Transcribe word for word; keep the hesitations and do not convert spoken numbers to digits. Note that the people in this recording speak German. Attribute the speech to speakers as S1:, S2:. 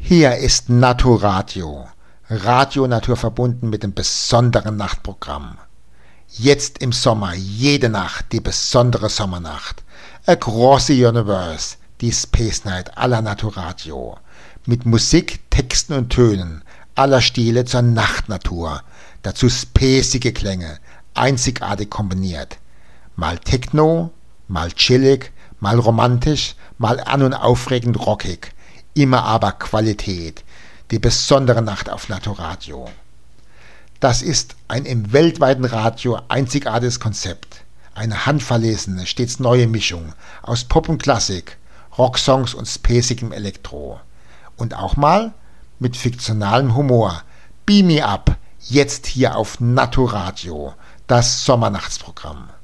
S1: Hier ist Naturadio, Radio Natur verbunden mit dem besonderen Nachtprogramm. Jetzt im Sommer, jede Nacht, die besondere Sommernacht. Across the Universe, die Space Night aller Naturadio. Mit Musik, Texten und Tönen aller Stile zur Nachtnatur. Dazu spacige Klänge, einzigartig kombiniert. Mal Techno, mal chillig, mal romantisch, mal an- und aufregend rockig. Immer aber Qualität. Die besondere Nacht auf Naturadio. Das ist ein im weltweiten Radio einzigartiges Konzept. Eine handverlesene, stets neue Mischung aus Pop und Klassik, Rocksongs und spacigem Elektro. Und auch mal mit fiktionalem Humor. Beam me up, jetzt hier auf Naturadio, das Sommernachtsprogramm.